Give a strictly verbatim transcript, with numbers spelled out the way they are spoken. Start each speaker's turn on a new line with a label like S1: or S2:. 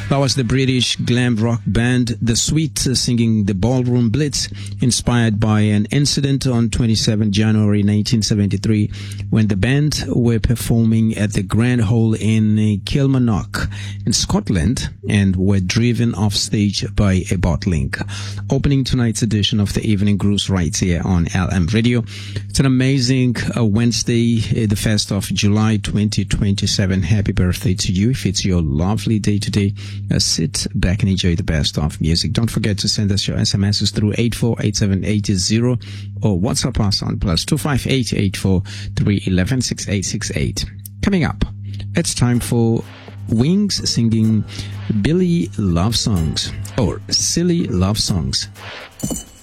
S1: That was the British glam rock band The Sweet uh, singing The Ballroom Blitz, inspired by an incident on twenty-seventh of January nineteen seventy-three when the band were performing at the Grand Hall in uh, Kilmarnock in Scotland and were driven off stage by a bottling. Opening tonight's edition of the Evening Grooves right here on L M Radio. It's an amazing uh, Wednesday, uh, the first of July twenty twenty-seven. Happy birthday to you. If it's your lovely day today, uh, sit back and enjoy the best of music. Don't forget to send us your S M Ses through eight four eight seven eight zero or WhatsApp us on plus two five eight eight four three one one six eight six eight. Coming up, it's time for Wings singing Billy Love Songs or Silly Love Songs.